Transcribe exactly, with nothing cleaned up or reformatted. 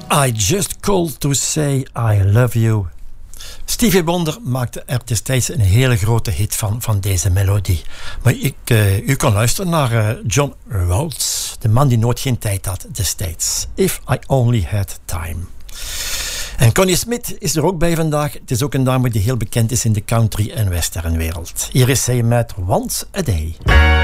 I Just Called to Say I Love You. Stevie Wonder maakte er destijds een hele grote hit van, van deze melodie. Maar ik, uh, u kan luisteren naar uh, John Rhodes, de man die nooit geen tijd had destijds. If I Only Had Time. En Connie Smith is er ook bij vandaag. Het is ook een dame die heel bekend is in de country- en westernwereld. Hier is zij met Once a Day.